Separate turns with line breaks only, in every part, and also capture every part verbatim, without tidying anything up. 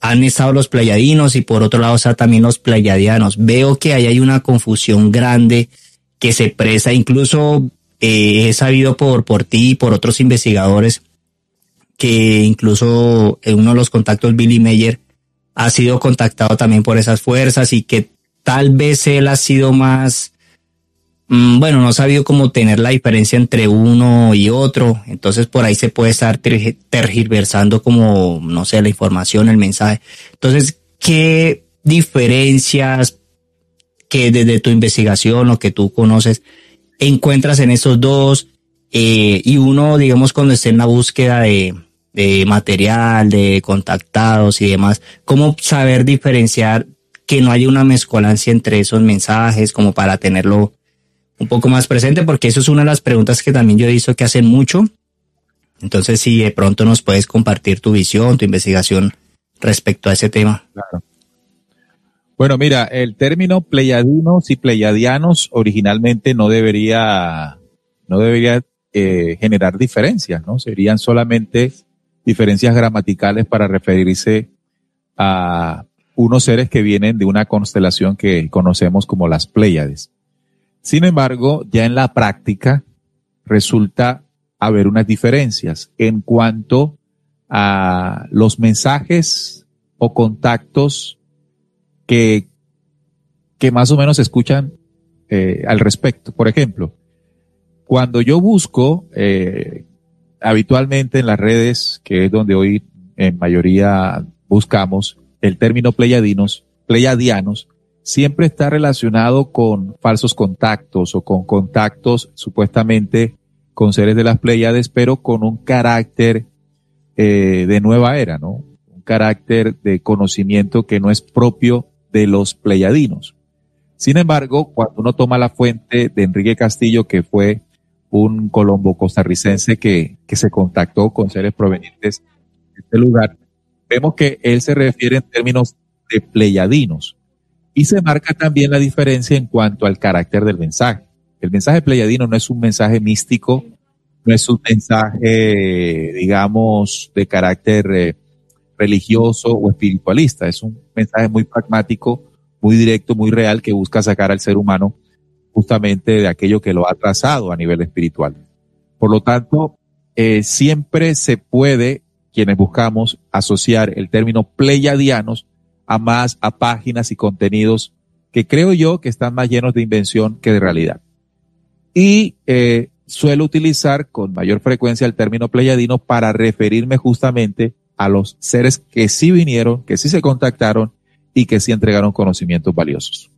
han estado los pleiadinos y por otro lado están también los pleiadianos. Veo que ahí hay una confusión grande que se presta, incluso eh, he sabido por, por ti y por otros investigadores que incluso en uno de los contactos, Billy Meyer, ha sido contactado también por esas fuerzas y que tal vez él ha sido más, mmm, bueno, no ha sabido cómo tener la diferencia entre uno y otro, entonces por ahí se puede estar ter- tergiversando como, no sé, la información, el mensaje. Entonces, ¿qué diferencias que desde tu investigación o que tú conoces encuentras en esos dos? Eh, y uno, digamos, cuando esté en la búsqueda de de material, de contactados y demás, ¿cómo saber diferenciar que no haya una mezcolancia entre esos mensajes como para tenerlo un poco más presente? Porque eso es una de las preguntas que también yo he visto que hacen mucho. Entonces, si de pronto nos puedes compartir tu visión, tu investigación respecto a ese tema.
Claro. Bueno, mira, el término pleiadinos y pleiadianos originalmente no debería, no debería eh, generar diferencias, ¿no? Serían solamente diferencias gramaticales para referirse a unos seres que vienen de una constelación que conocemos como las Pléyades. Sin embargo, ya en la práctica resulta haber unas diferencias en cuanto a los mensajes o contactos que, que más o menos se escuchan eh, al respecto. Por ejemplo, cuando yo busco eh, habitualmente en las redes, que es donde hoy en mayoría buscamos el término pleiadinos, pleiadianos, siempre está relacionado con falsos contactos o con contactos supuestamente con seres de las Pléyades, pero con un carácter eh, de nueva era, ¿no? Un carácter de conocimiento que no es propio de los pleiadinos. Sin embargo, cuando uno toma la fuente de Enrique Castillo, que fue un colombo costarricense que, que se contactó con seres provenientes de este lugar, vemos que él se refiere en términos de pleiadinos y se marca también la diferencia en cuanto al carácter del mensaje. El mensaje pleiadino no es un mensaje místico, no es un mensaje, digamos, de carácter eh, religioso o espiritualista, es un mensaje muy pragmático, muy directo, muy real, que busca sacar al ser humano justamente de aquello que lo ha atrasado a nivel espiritual. Por lo tanto, eh, siempre se puede, quienes buscamos, asociar el término pleiadianos a más, a páginas y contenidos que creo yo que están más llenos de invención que de realidad. Y eh, suelo utilizar con mayor frecuencia el término pleiadino para referirme justamente a los seres que sí vinieron, que sí se contactaron y que sí entregaron conocimientos valiosos.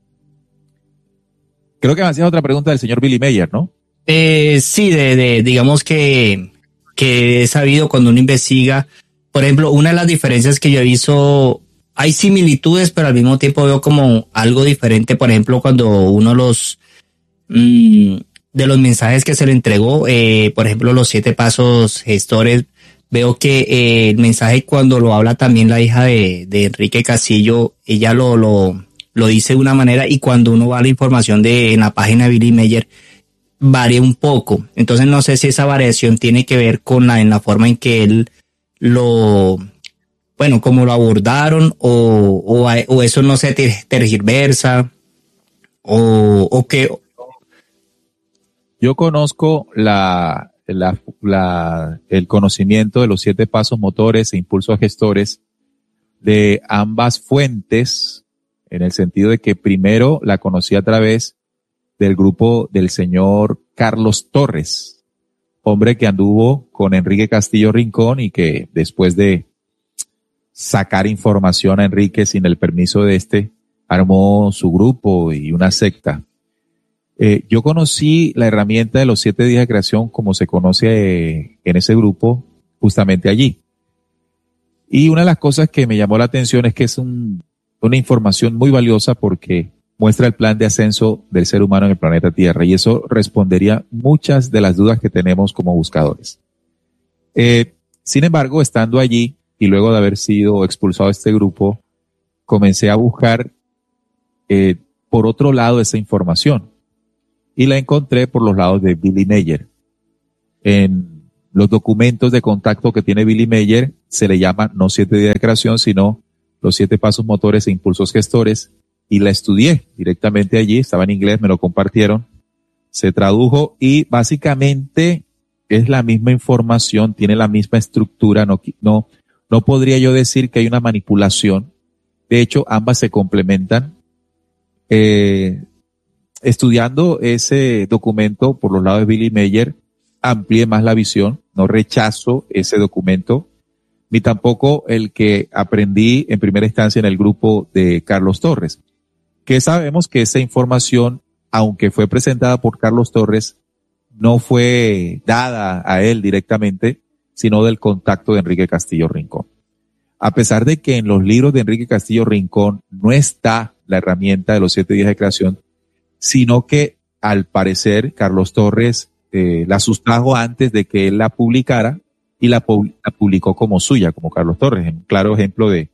Creo que me hacía otra pregunta del señor Billy Meyer, ¿no?
Eh, sí, de, de, digamos que, que he sabido cuando uno investiga, por ejemplo, una de las diferencias que yo he visto, hay similitudes, pero al mismo tiempo veo como algo diferente, por ejemplo, cuando uno los, mmm, de los mensajes que se le entregó, eh, por ejemplo, los siete pasos gestores, veo que eh, el mensaje cuando lo habla también la hija de, de Enrique Castillo, ella lo, lo, lo dice de una manera, y cuando uno va a la información de en la página de Billy Meyer, varía un poco. Entonces no sé si esa variación tiene que ver con la, en la forma en que él lo, bueno, como lo abordaron, o, o, o eso no se tergiversa, o, o que...
Yo conozco la, la, la, el conocimiento de los siete pasos motores e impulsos gestores de ambas fuentes, en el sentido de que primero la conocí a través del grupo del señor Carlos Torres, hombre que anduvo con Enrique Castillo Rincón y que después de sacar información a Enrique sin el permiso de este, armó su grupo y una secta. Eh, yo conocí la herramienta de los siete días de creación como se conoce eh, en ese grupo justamente allí. Y una de las cosas que me llamó la atención es que es un, una información muy valiosa porque muestra el plan de ascenso del ser humano en el planeta Tierra, y eso respondería muchas de las dudas que tenemos como buscadores. Eh, sin embargo, estando allí y luego de haber sido expulsado de este grupo, comencé a buscar eh, por otro lado esa información y la encontré por los lados de Billy Meyer. En los documentos de contacto que tiene Billy Meyer se le llama no siete días de creación, sino los siete pasos motores e impulsos gestores, y la estudié directamente allí, estaba en inglés, me lo compartieron, se tradujo y básicamente es la misma información, tiene la misma estructura, no, no, no podría yo decir que hay una manipulación. De hecho, ambas se complementan. Eh, estudiando ese documento por los lados de Billy Meyer, amplié más la visión, no rechazo ese documento, ni tampoco el que aprendí en primera instancia en el grupo de Carlos Torres, que sabemos que esa información, aunque fue presentada por Carlos Torres, no fue dada a él directamente, sino del contacto de Enrique Castillo Rincón. A pesar de que en los libros de Enrique Castillo Rincón no está la herramienta de los siete días de creación, sino que al parecer Carlos Torres eh, la sustrajo antes de que él la publicara y la, la publicó como suya, como Carlos Torres, un claro ejemplo de,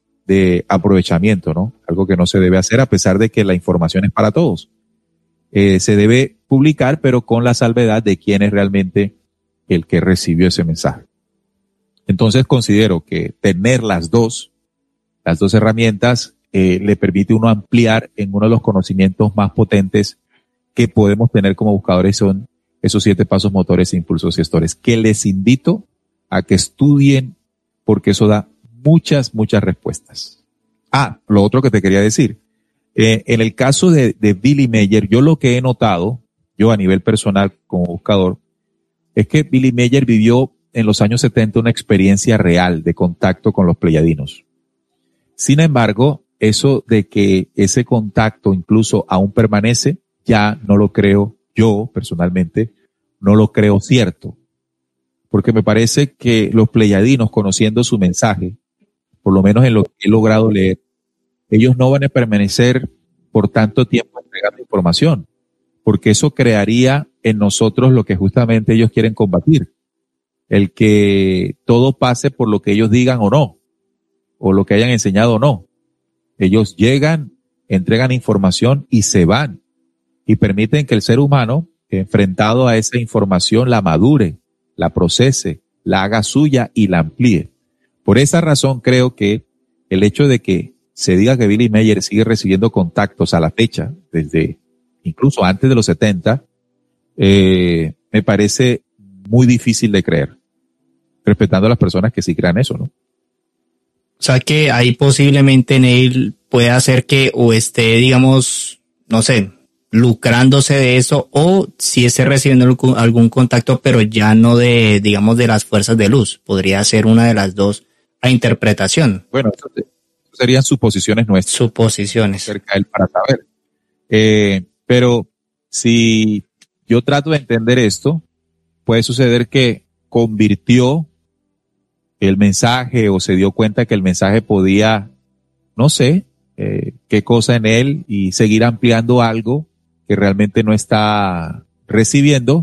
de aprovechamiento, ¿no? Algo que no se debe hacer a pesar de que la información es para todos. Eh, se debe publicar, pero con la salvedad de quién es realmente el que recibió ese mensaje. Entonces considero que tener las dos, las dos herramientas, eh, le permite uno ampliar en uno de los conocimientos más potentes que podemos tener como buscadores, son esos siete pasos motores e impulsos gestores, que les invito a que estudien porque eso da muchas, muchas respuestas. Ah, lo otro que te quería decir, eh, en el caso de, de Billy Meyer, yo lo que he notado, yo a nivel personal como buscador, es que Billy Meyer vivió en los años setenta una experiencia real de contacto con los pleyadinos. Sin embargo, eso de que ese contacto incluso aún permanece, ya no lo creo yo personalmente, no lo creo cierto. Porque me parece que los pleyadinos, conociendo su mensaje, por lo menos en lo que he logrado leer, ellos no van a permanecer por tanto tiempo entregando información, porque eso crearía en nosotros lo que justamente ellos quieren combatir. El que todo pase por lo que ellos digan o no, o lo que hayan enseñado o no. Ellos llegan, entregan información y se van, y permiten que el ser humano, enfrentado a esa información, la madure, la procese, la haga suya y la amplíe. Por esa razón creo que el hecho de que se diga que Billy Meyer sigue recibiendo contactos a la fecha, desde incluso antes de los setenta, eh, me parece muy difícil de creer, respetando a las personas que sí crean eso, ¿no?
O sea que ahí posiblemente Neil puede hacer que o esté, digamos, no sé, lucrándose de eso, o si esté recibiendo algún contacto, pero ya no de, digamos, de las fuerzas de luz. Podría ser una de las dos a interpretación.
Bueno, eso serían suposiciones nuestras.
Suposiciones.
Cerca de él para saber. Eh, pero si yo trato de entender esto, puede suceder que convirtió el mensaje o se dio cuenta que el mensaje podía, no sé, eh, qué cosa en él, y seguir ampliando algo que realmente no está recibiendo,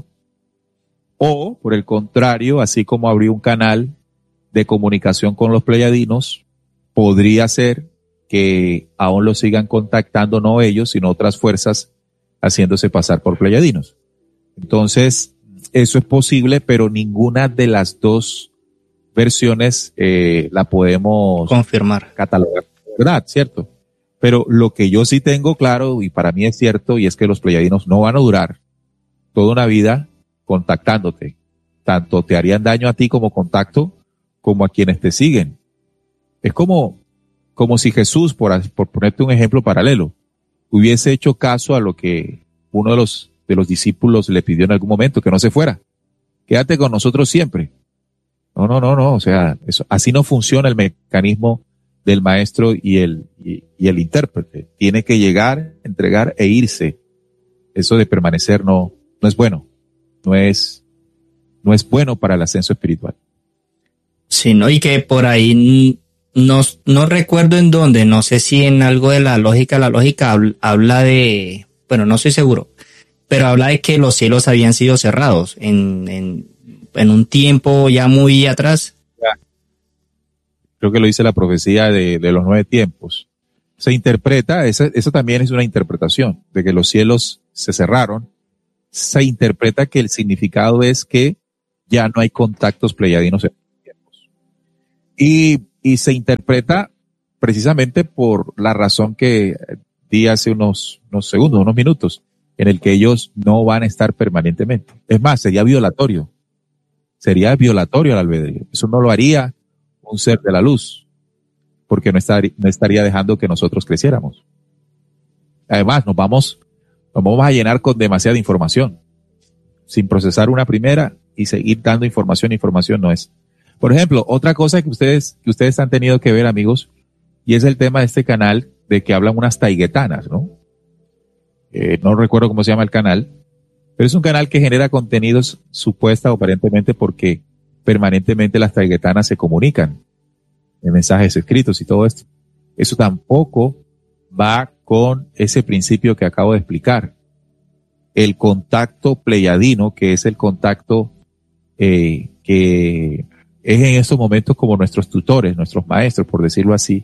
o por el contrario, así como abrió un canal de comunicación con los pleyadinos, podría ser que aún lo sigan contactando, no ellos, sino otras fuerzas haciéndose pasar por pleyadinos. Entonces, eso es posible, pero ninguna de las dos versiones eh, la podemos
confirmar,
catalogar, ¿verdad? ¿Cierto? Pero lo que yo sí tengo claro, y para mí es cierto, y es que los pleyadinos no van a durar toda una vida contactándote. Tanto te harían daño a ti como contacto, como a quienes te siguen. Es como, como si Jesús, por, por ponerte un ejemplo paralelo, hubiese hecho caso a lo que uno de los, de los discípulos le pidió en algún momento, que no se fuera. Quédate con nosotros siempre. No, no, no, no. O sea, eso, así no funciona el mecanismo del maestro y el, y, y el intérprete. Tiene que llegar, entregar e irse. Eso de permanecer no, no es bueno. No es, no es bueno para el ascenso espiritual.
Sí, ¿no? Y que por ahí no, no recuerdo en dónde, no sé si en algo de la lógica, la lógica habla, habla de, bueno, no estoy seguro, pero habla de que los cielos habían sido cerrados en, en, en un tiempo ya muy atrás.
Creo que lo dice la profecía de, de los nueve tiempos. Se interpreta, esa, eso también es una interpretación, de que los cielos se cerraron. Se interpreta que el significado es que ya no hay contactos pleyadinos en los tiempos. Y, y se interpreta precisamente por la razón que di hace unos, unos segundos, unos minutos, en el que ellos no van a estar permanentemente. Es más, sería violatorio. Sería violatorio al albedrío. Eso no lo haría un ser de la luz, porque no, estar, no estaría dejando que nosotros creciéramos. Además, nos vamos, nos vamos a llenar con demasiada información. Sin procesar una primera y seguir dando información, información no es. Por ejemplo, otra cosa que ustedes, que ustedes han tenido que ver, amigos, y es el tema de este canal de que hablan unas taiguetanas, ¿no? Eh, no recuerdo cómo se llama el canal, pero es un canal que genera contenidos supuesta o aparentemente porque permanentemente las taiguetanas se comunican en mensajes escritos y todo esto. Eso tampoco va con ese principio que acabo de explicar. El contacto pleyadino, que es el contacto eh, que es en estos momentos como nuestros tutores, nuestros maestros, por decirlo así,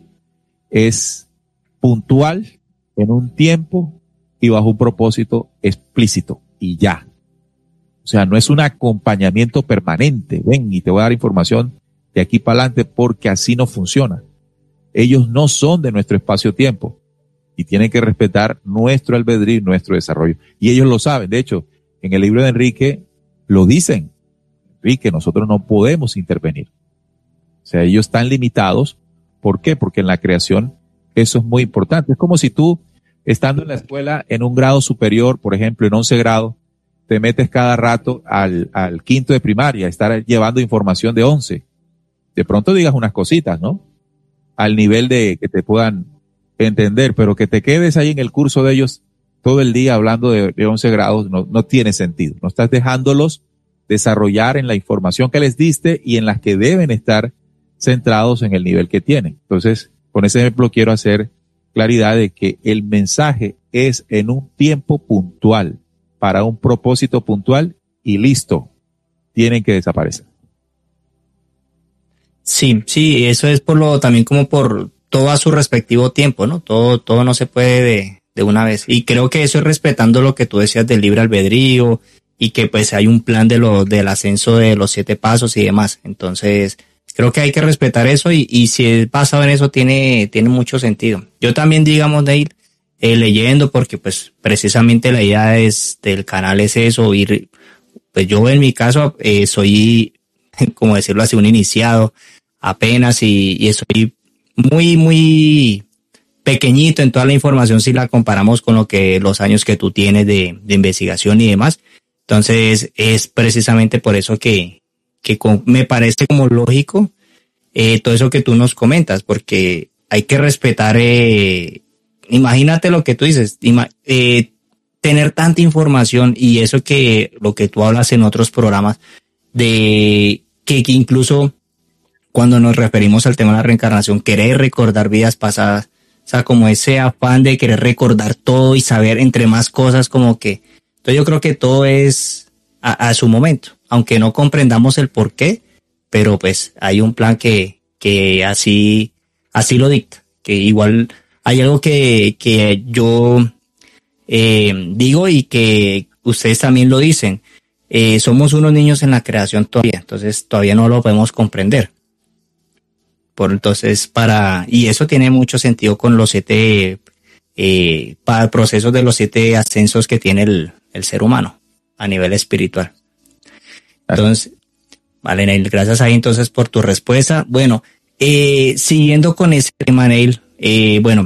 es puntual en un tiempo y bajo un propósito explícito y ya. O sea, no es un acompañamiento permanente. Ven y te voy a dar información de aquí para adelante porque así no funciona. Ellos no son de nuestro espacio-tiempo y tienen que respetar nuestro albedrío y nuestro desarrollo. Y ellos lo saben. De hecho, en el libro de Enrique lo dicen. Enrique, nosotros no podemos intervenir. O sea, ellos están limitados. ¿Por qué? Porque en la creación eso es muy importante. Es como si tú, estando en la escuela en un grado superior, por ejemplo, en once grado, te metes cada rato al, al quinto de primaria, estar llevando información de once. De pronto digas unas cositas, ¿no? Al nivel de que te puedan entender, pero que te quedes ahí en el curso de ellos todo el día hablando de, de once grados no, no tiene sentido. No estás dejándolos desarrollar en la información que les diste y en las que deben estar centrados en el nivel que tienen. Entonces, con ese ejemplo quiero hacer claridad de que el mensaje es en un tiempo puntual, para un propósito puntual y listo. Tienen que desaparecer.
Sí, sí, eso es por lo, también como por todo a su respectivo tiempo, ¿no? Todo, todo no se puede de, de una vez. Y creo que eso es respetando lo que tú decías del libre albedrío y que pues hay un plan de lo, del ascenso de los siete pasos y demás. Entonces, creo que hay que respetar eso y, y si es basado en eso tiene, tiene mucho sentido. Yo también, digamos, de ir eh, leyendo porque pues precisamente la idea es, del canal es eso, ir, pues yo en mi caso eh, soy, como decirlo así, un iniciado apenas y, y estoy muy, muy pequeñito en toda la información si la comparamos con lo que los años que tú tienes de, de investigación y demás. Entonces es precisamente por eso que, que con, me parece como lógico eh, todo eso que tú nos comentas, porque hay que respetar, eh, imagínate lo que tú dices, ima, eh, tener tanta información y eso que lo que tú hablas en otros programas de que, que incluso cuando nos referimos al tema de la reencarnación, querer recordar vidas pasadas, o sea, como ese afán de querer recordar todo y saber entre más cosas, como que, entonces yo creo que todo es a, a su momento, aunque no comprendamos el por qué, pero pues hay un plan que, que así, así lo dicta, que igual hay algo que, que yo eh, digo y que ustedes también lo dicen, eh, somos unos niños en la creación todavía, entonces todavía no lo podemos comprender. Por entonces, para, y eso tiene mucho sentido con los siete, eh, para el proceso de los siete ascensos que tiene el, el ser humano a nivel espiritual. Entonces, vale, Neil, gracias ahí entonces por tu respuesta. Bueno, eh, siguiendo con ese tema, Neil, eh, bueno,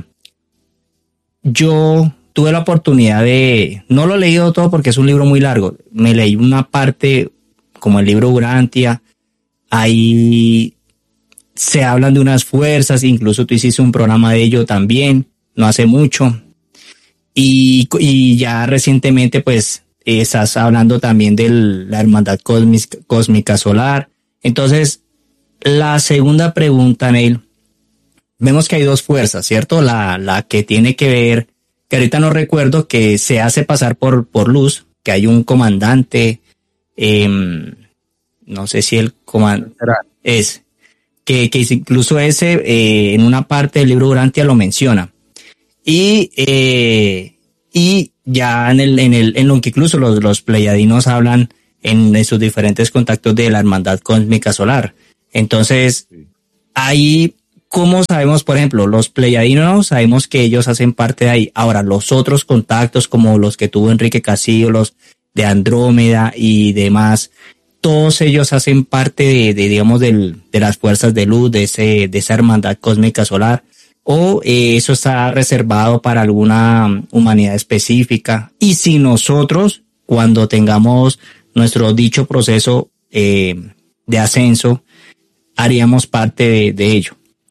yo tuve la oportunidad de, no lo he leído todo porque es un libro muy largo, me leí una parte como el libro Urantia, ahí se hablan de unas fuerzas, incluso tú hiciste un programa de ello también, no hace mucho, y, y ya recientemente pues estás hablando también de la Hermandad Cósmica, Cósmica Solar. Entonces, la segunda pregunta, Neil, vemos que hay dos fuerzas, ¿cierto? La, la que tiene que ver, que ahorita no recuerdo, que se hace pasar por, por luz, que hay un comandante, eh, no sé si el comandante es... Que, que incluso ese eh, en una parte del libro Urantia lo menciona. Y, eh, y ya en el, en el, en lo que incluso los, los pleyadinos hablan en, en sus diferentes contactos de la Hermandad Cósmica Solar. Entonces, ahí ¿Cómo sabemos, por ejemplo, los pleyadinos? Sabemos que ellos hacen parte de ahí. Ahora, los otros contactos, como los que tuvo Enrique Castillo, los de Andrómeda y demás, todos ellos hacen parte de, de digamos, del, de las fuerzas de luz, de ese, de esa hermandad cósmica solar, o eh, eso está reservado para alguna humanidad específica. Y si nosotros, cuando tengamos nuestro dicho proceso eh, de ascenso, haríamos parte de, de ello.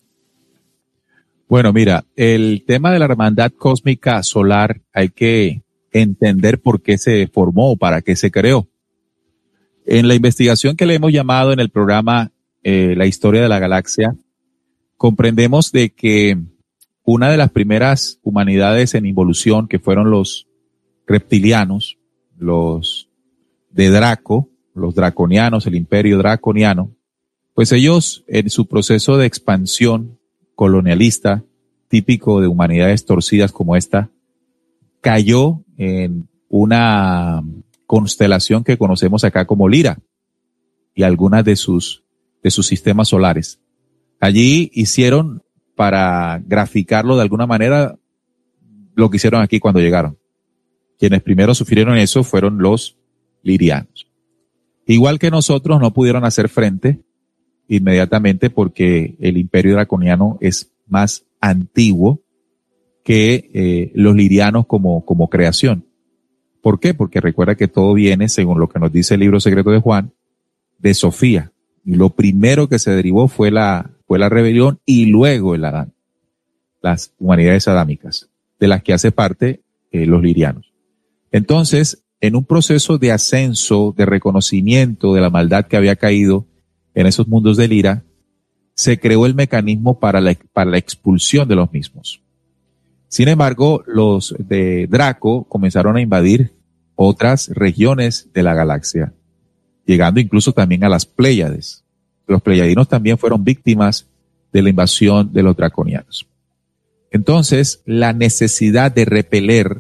Bueno, mira, el tema de la hermandad cósmica solar hay que entender por qué se formó, para qué se creó. En la investigación que le hemos llamado en el programa eh, La Historia de la Galaxia, comprendemos de que una de las primeras humanidades en involución, que fueron los reptilianos, los de Draco, los draconianos, el imperio draconiano, pues ellos en su proceso de expansión colonialista, típico de humanidades torcidas como esta, cayó en una constelación que conocemos acá como Lira y algunas de sus, de sus sistemas solares. Allí hicieron, para graficarlo de alguna manera, lo que hicieron aquí cuando llegaron. Quienes primero sufrieron eso fueron los lirianos. Igual que nosotros, no pudieron hacer frente inmediatamente porque el imperio draconiano es más antiguo que eh, los lirianos como, como creación. ¿Por qué? Porque recuerda que todo viene, según lo que nos dice el libro secreto de Juan, de Sofía. Y lo primero que se derivó fue la, fue la rebelión y luego el Adán, las humanidades adámicas, de las que hace parte eh, los lirianos. Entonces, en un proceso de ascenso, de reconocimiento de la maldad que había caído en esos mundos de Lira, se creó el mecanismo para la, para la expulsión de los mismos. Sin embargo, los de Draco comenzaron a invadir otras regiones de la galaxia, llegando incluso también a las Pléyades. Los pleyadinos también fueron víctimas de la invasión de los draconianos. Entonces, la necesidad de repeler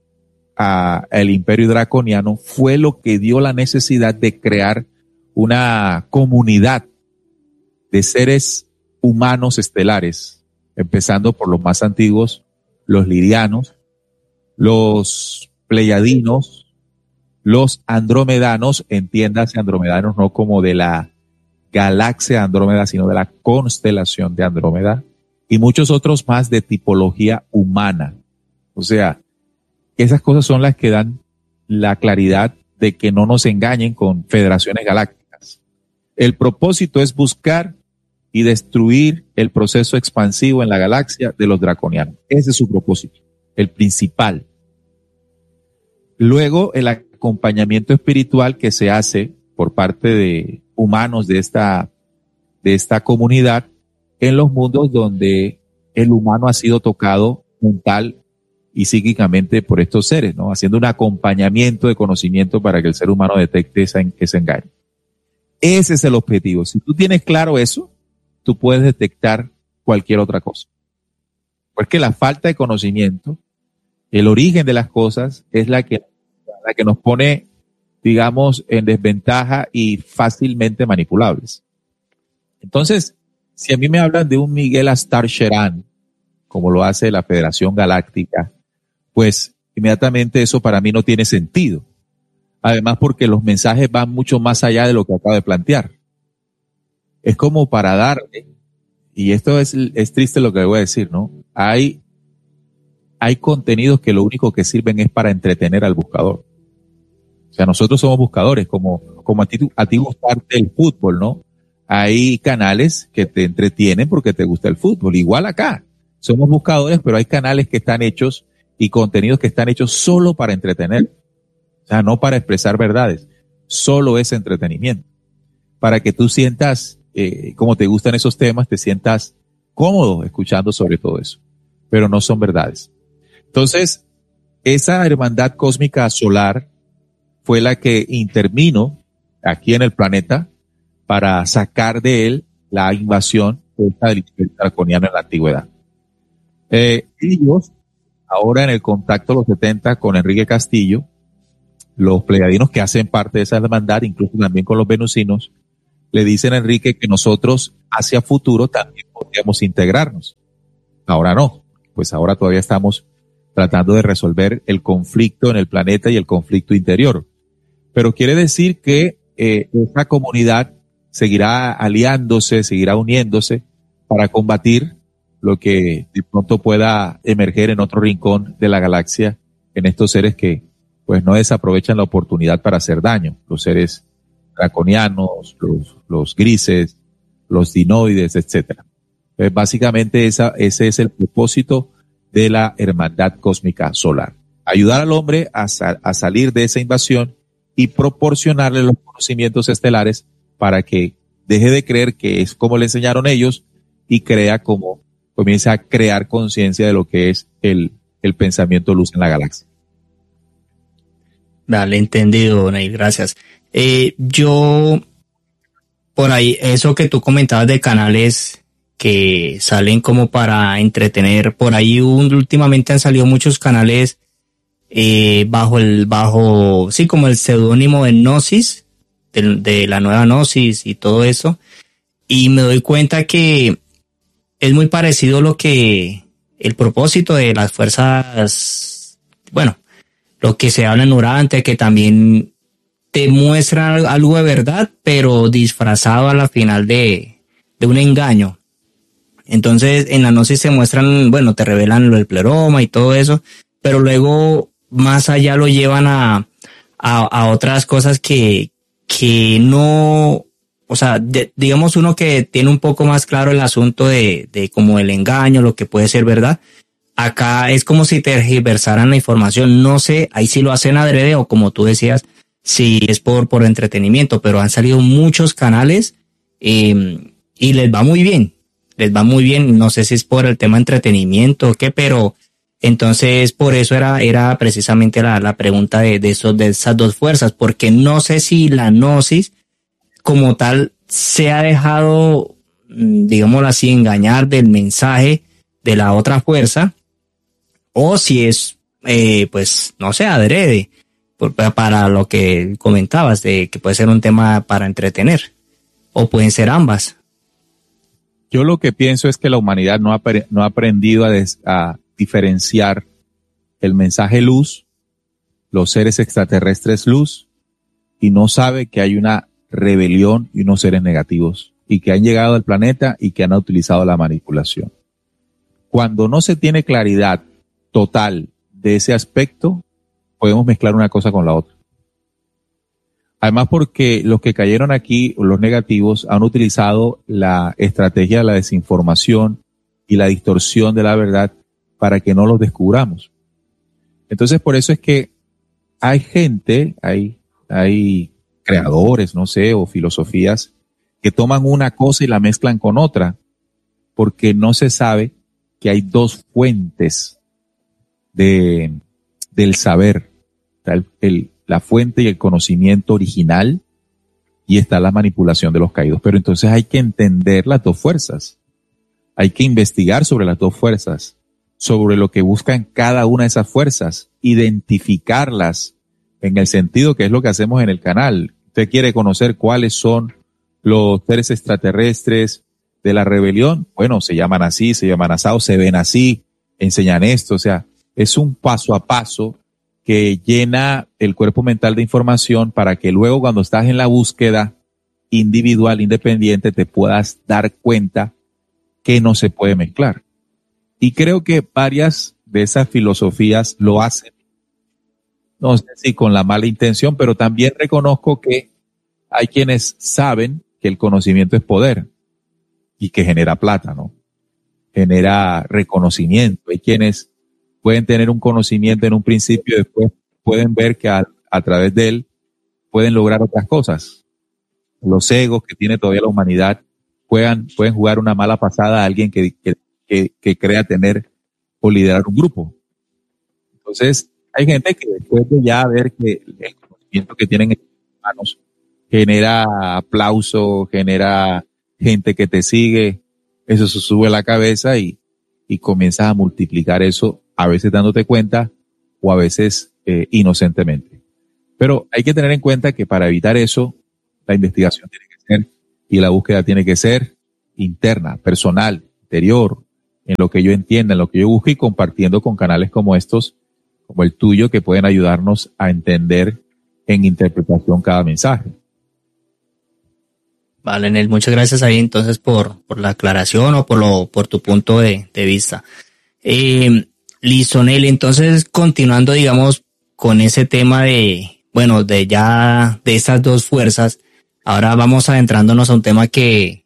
al imperio draconiano fue lo que dio la necesidad de crear una comunidad de seres humanos estelares, empezando por los más antiguos, los lirianos, los pleyadinos, los andromedanos, entiéndase andromedanos no como de la galaxia Andrómeda, sino de la constelación de Andrómeda, y muchos otros más de tipología humana. O sea, esas cosas son las que dan la claridad de que no nos engañen con federaciones galácticas. El propósito es buscar y destruir el proceso expansivo en la galaxia de los draconianos. Ese es su propósito, el principal. Luego, el acompañamiento espiritual que se hace por parte de humanos de esta, de esta comunidad en los mundos donde el humano ha sido tocado mental y psíquicamente por estos seres, ¿no? Haciendo un acompañamiento de conocimiento para que el ser humano detecte ese, ese engaño. Ese es el objetivo. Si tú tienes claro eso, tú puedes detectar cualquier otra cosa. Porque la falta de conocimiento, el origen de las cosas, es la que, la que nos pone, digamos, en desventaja y fácilmente manipulables. Entonces, si a mí me hablan de un Miguel Astar Sherán, como lo hace la Federación Galáctica, pues inmediatamente eso para mí no tiene sentido. Además, porque los mensajes van mucho más allá de lo que acabo de plantear. Es como para darle, y esto es, es triste lo que voy a decir, ¿no? Hay, hay contenidos que lo único que sirven es para entretener al buscador. O sea, nosotros somos buscadores, como, como a ti, a ti gustarte el fútbol, ¿no? Hay canales que te entretienen porque te gusta el fútbol. Igual acá, somos buscadores, pero hay canales que están hechos y contenidos que están hechos solo para entretener. O sea, no para expresar verdades, solo es entretenimiento. Para que tú sientas, eh, como te gustan esos temas, te sientas cómodo escuchando sobre todo eso. Pero no son verdades. Entonces, esa hermandad cósmica solar fue la que intervino aquí en el planeta para sacar de él la invasión del imperio draconiano en la antigüedad. Eh, ellos, ahora en el contacto de los setenta con Enrique Castillo, los pleyadinos que hacen parte de esa hermandad, incluso también con los venusinos, le dicen a Enrique que nosotros hacia futuro también podemos podríamos integrarnos. Ahora no, pues ahora todavía estamos tratando de resolver el conflicto en el planeta y el conflicto interior. Pero quiere decir que eh, esta comunidad seguirá aliándose, seguirá uniéndose para combatir lo que de pronto pueda emerger en otro rincón de la galaxia, en estos seres que pues no desaprovechan la oportunidad para hacer daño, los seres draconianos, los, los grises, los dinoides, etcétera. Pues básicamente esa, ese es el propósito de la hermandad cósmica solar. Ayudar al hombre a, sa- a salir de esa invasión y proporcionarle los conocimientos estelares para que deje de creer que es como le enseñaron ellos y crea como, comience a crear conciencia de lo que es el, el pensamiento luz en la galaxia.
Dale, entendido, Neil, gracias. Eh, yo, por ahí, eso que tú comentabas de canales que salen como para entretener, por ahí un, últimamente han salido muchos canales eh, bajo el, bajo, sí, como el seudónimo de Gnosis, de, de la nueva Gnosis y todo eso, y me doy cuenta que es muy parecido lo que, el propósito de las fuerzas, bueno, lo que se habla en Urante, que también te muestra algo de verdad, pero disfrazado a la final de, de un engaño. Entonces, en la Gnosis se muestran, bueno, te revelan lo del pleroma y todo eso, pero luego más allá lo llevan a, a, a otras cosas que, que no, o sea, de, digamos uno que tiene un poco más claro el asunto de, de como el engaño, lo que puede ser verdad. Acá es como si tergiversaran la información. No sé, ahí sí lo hacen adrede o como tú decías, si es por, por entretenimiento, pero han salido muchos canales eh, y les va muy bien. Les va muy bien. No sé si es por el tema de entretenimiento o qué, pero entonces por eso era, era precisamente la, la pregunta de, de, esos, de esas dos fuerzas, porque no sé si la Gnosis como tal se ha dejado, digámoslo así, engañar del mensaje de la otra fuerza, o si es, eh, pues, no sé, adrede, por, para lo que comentabas, de que puede ser un tema para entretener, o pueden ser ambas.
Yo lo que pienso es que la humanidad no ha, no ha aprendido a, des, a diferenciar el mensaje luz, los seres extraterrestres luz, y no sabe que hay una rebelión y unos seres negativos, y que han llegado al planeta y que han utilizado la manipulación. Cuando no se tiene claridad total de ese aspecto, podemos mezclar una cosa con la otra. Además, porque los que cayeron aquí, los negativos, han utilizado la estrategia de la desinformación y la distorsión de la verdad para que no los descubramos. Entonces, por eso es que hay gente, hay, hay creadores, no sé, o filosofías que toman una cosa y la mezclan con otra, porque no se sabe que hay dos fuentes de, del saber. Está el, el, la fuente y el conocimiento original, y está la manipulación de los caídos. Pero entonces hay que entender las dos fuerzas. Hay que investigar sobre las dos fuerzas, sobre lo que buscan cada una de esas fuerzas, identificarlas en el sentido que es lo que hacemos en el canal. Usted quiere conocer cuáles son los seres extraterrestres de la rebelión. Bueno, se llaman así, se llaman asados, se ven así, enseñan esto. O sea, es un paso a paso que llena el cuerpo mental de información para que luego, cuando estás en la búsqueda individual, independiente, te puedas dar cuenta que no se puede mezclar. Y creo que varias de esas filosofías lo hacen, no sé si con la mala intención, pero también reconozco que hay quienes saben que el conocimiento es poder y que genera plata, ¿no? Genera reconocimiento. Hay quienes pueden tener un conocimiento en un principio y después pueden ver que a, a través de él pueden lograr otras cosas. Los egos que tiene todavía la humanidad puedan, pueden jugar una mala pasada a alguien que, que, que, que crea tener o liderar un grupo. Entonces, hay gente que después de ya ver que el conocimiento que tienen en sus manos genera aplauso, genera gente que te sigue, eso se sube a la cabeza y, y comienzas a multiplicar eso, a veces dándote cuenta o a veces eh, inocentemente. Pero hay que tener en cuenta que para evitar eso, la investigación tiene que ser y la búsqueda tiene que ser interna, personal, interior, en lo que yo entienda, en lo que yo busque, y compartiendo con canales como estos, como el tuyo, que pueden ayudarnos a entender en interpretación cada mensaje.
Vale, Nel, muchas gracias ahí entonces por, por la aclaración o por lo, por tu punto de, de vista. Eh, listo, Nel, entonces continuando, digamos, con ese tema de, bueno, de ya, de esas dos fuerzas, ahora vamos adentrándonos a un tema que,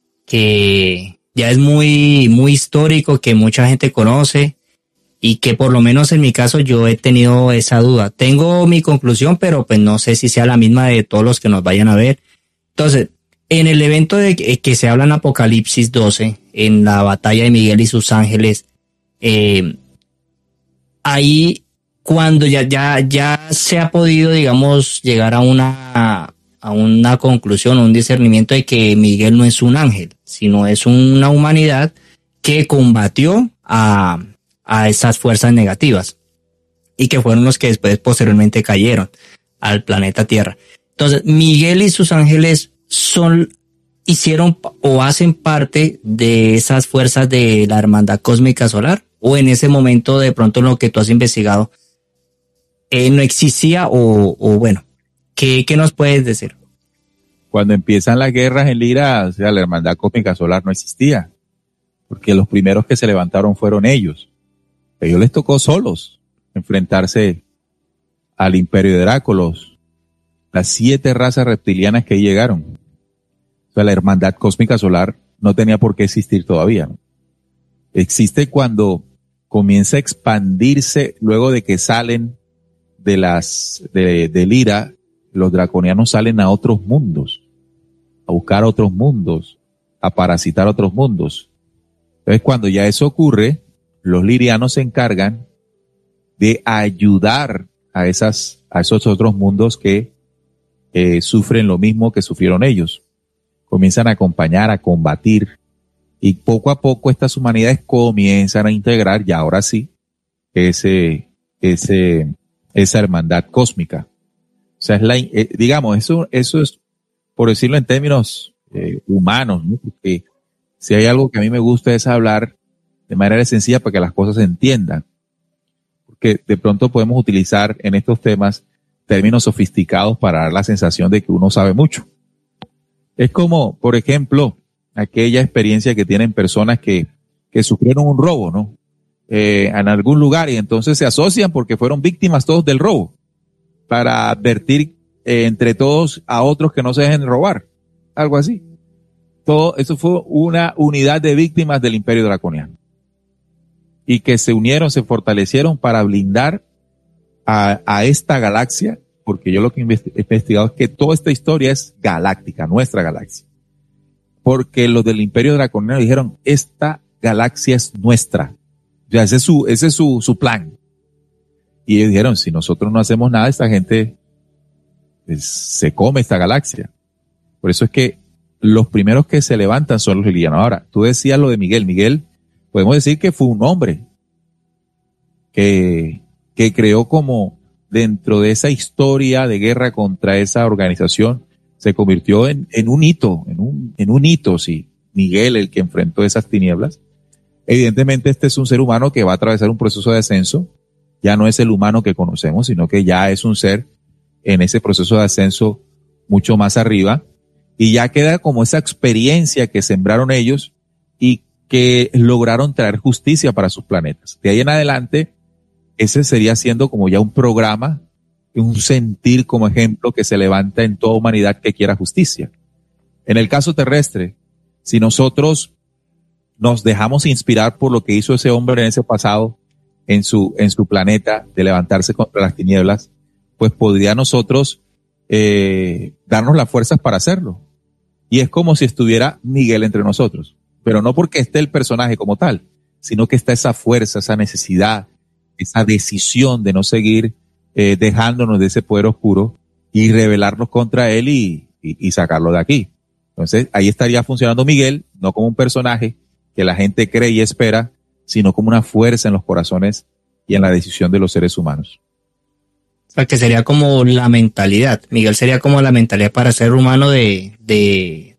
que ya es muy, muy histórico, que mucha gente conoce y que por lo menos en mi caso yo he tenido esa duda. Tengo mi conclusión, pero pues no sé si sea la misma de todos los que nos vayan a ver. Entonces, en el evento de que, que se habla en Apocalipsis doce, en la batalla de Miguel y sus ángeles, eh, ahí cuando ya, ya, ya se ha podido, digamos, llegar a una, a una conclusión, un discernimiento de que Miguel no es un ángel, sino es una humanidad que combatió a, a esas fuerzas negativas y que fueron los que después posteriormente cayeron al planeta Tierra. Entonces, Miguel y sus ángeles son, hicieron o hacen parte de esas fuerzas de la Hermandad Cósmica Solar, o en ese momento de pronto en lo que tú has investigado eh, no existía, o, o bueno, ¿qué, ¿qué nos puedes decir?
Cuando empiezan las guerras en Lira, o sea, la Hermandad Cósmica Solar no existía, porque los primeros que se levantaron fueron ellos. A ellos les tocó solos enfrentarse al Imperio de Dráculos, las siete razas reptilianas que ahí llegaron. O sea, la Hermandad Cósmica Solar no tenía por qué existir todavía, ¿no? Existe cuando comienza a expandirse, luego de que salen de las de, de Lira, los draconianos salen a otros mundos, a buscar otros mundos, a parasitar otros mundos. Entonces, cuando ya eso ocurre, los lirianos se encargan de ayudar a esas, a esos otros mundos que eh, sufren lo mismo que sufrieron ellos. Comienzan a acompañar, a combatir, y poco a poco estas humanidades comienzan a integrar, ya ahora sí, ese, ese, esa hermandad cósmica. O sea, es la, eh, digamos, eso, eso es, por decirlo en términos eh, humanos, ¿no? Porque si hay algo que a mí me gusta es hablar de manera sencilla para que las cosas se entiendan. Porque de pronto podemos utilizar en estos temas términos sofisticados para dar la sensación de que uno sabe mucho. Es como, por ejemplo, aquella experiencia que tienen personas que, que sufrieron un robo, ¿no? Eh, en algún lugar, y entonces se asocian porque fueron víctimas todos del robo, para advertir eh, entre todos a otros que no se dejen robar. Algo así. Todo eso fue una unidad de víctimas del Imperio Draconiano. Y que se unieron, se fortalecieron para blindar a, a esta galaxia, porque yo lo que he investigado es que toda esta historia es galáctica, nuestra galaxia. Porque los del Imperio Draconiano dijeron, esta galaxia es nuestra. O sea, ese es su, ese es su, su plan. Y ellos dijeron, si nosotros no hacemos nada, esta gente pues, se come esta galaxia. Por eso es que los primeros que se levantan son los lilianos. Ahora, tú decías lo de Miguel. Miguel, podemos decir que fue un hombre que, que creó como dentro de esa historia de guerra contra esa organización, se convirtió en, en un hito, en un, en un hito, sí. Miguel, el que enfrentó esas tinieblas. Evidentemente este es un ser humano que va a atravesar un proceso de ascenso. Ya no es el humano que conocemos, sino que ya es un ser en ese proceso de ascenso mucho más arriba. Y ya queda como esa experiencia que sembraron ellos y que lograron traer justicia para sus planetas. De ahí en adelante, ese sería siendo como ya un programa, un sentir como ejemplo que se levanta en toda humanidad que quiera justicia. En el caso terrestre, si nosotros nos dejamos inspirar por lo que hizo ese hombre en ese pasado, en su, en su planeta, de levantarse contra las tinieblas, pues podría nosotros eh, darnos las fuerzas para hacerlo. Y es como si estuviera Miguel entre nosotros, pero no porque esté el personaje como tal, sino que está esa fuerza, esa necesidad, esa decisión de no seguir eh, dejándonos de ese poder oscuro y rebelarnos contra él y, y, y sacarlo de aquí. Entonces ahí estaría funcionando Miguel, no como un personaje que la gente cree y espera, sino como una fuerza en los corazones y en la decisión de los seres humanos.
O sea, que sería como la mentalidad. Miguel sería como la mentalidad para ser humano de, de,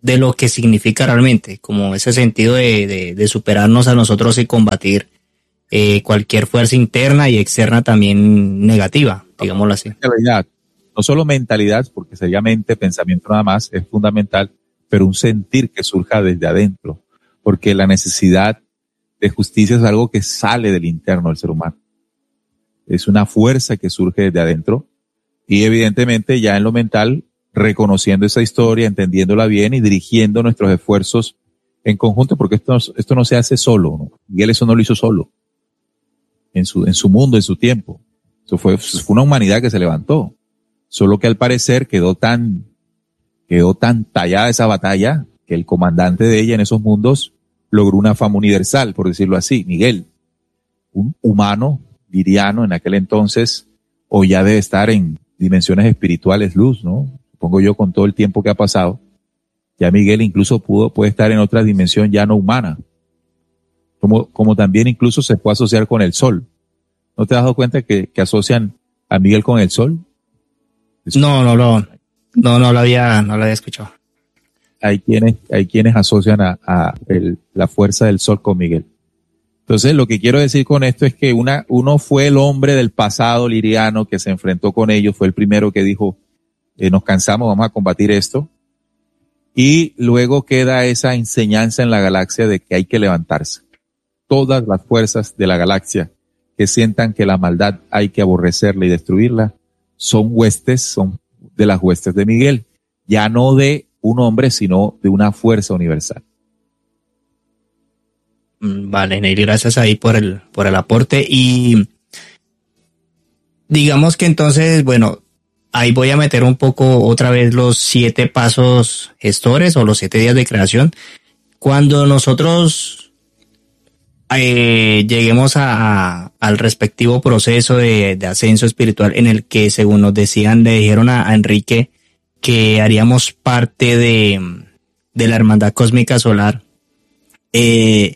de lo que significa realmente, como ese sentido de, de, de superarnos a nosotros y combatir eh, cualquier fuerza interna y externa también negativa, digámoslo así.
Mentalidad, no solo mentalidad, porque sería mente, pensamiento nada más, es fundamental, pero un sentir que surja desde adentro, porque la necesidad de justicia es algo que sale del interno del ser humano. Es una fuerza que surge desde adentro y evidentemente ya en lo mental, reconociendo esa historia, entendiéndola bien y dirigiendo nuestros esfuerzos en conjunto, porque esto, esto no se hace solo, ¿no? Miguel eso no lo hizo solo, en su, en su mundo, en su tiempo. Eso fue, fue una humanidad que se levantó, solo que al parecer quedó tan, quedó tan tallada esa batalla que el comandante de ella en esos mundos logró una fama universal, por decirlo así. Miguel, un humano liriano en aquel entonces, o ya debe estar en dimensiones espirituales luz, ¿no? Supongo yo con todo el tiempo que ha pasado, ya Miguel incluso pudo, puede estar en otra dimensión ya no humana, como, como también incluso se puede asociar con el sol. ¿No te has dado cuenta que, que asocian a Miguel con el sol?
No, no, no, no, no lo había, no lo había escuchado.
Hay quienes, hay quienes asocian a, a el, la fuerza del sol con Miguel. Entonces, lo que quiero decir con esto es que una, uno fue el hombre del pasado liriano que se enfrentó con ellos, fue el primero que dijo, eh, nos cansamos, vamos a combatir esto. Y luego queda esa enseñanza en la galaxia de que hay que levantarse. Todas las fuerzas de la galaxia que sientan que la maldad hay que aborrecerla y destruirla, son huestes, son de las huestes de Miguel, ya no de un hombre, sino de una fuerza universal.
Vale, Neil, gracias ahí por el, por el aporte. Y digamos que entonces, bueno, ahí voy a meter un poco otra vez los siete pasos gestores o los siete días de creación. Cuando nosotros eh, lleguemos a, a, al respectivo proceso de, de ascenso espiritual en el que, según nos decían, le dijeron a, a Enrique que haríamos parte de, de la Hermandad Cósmica Solar, eh,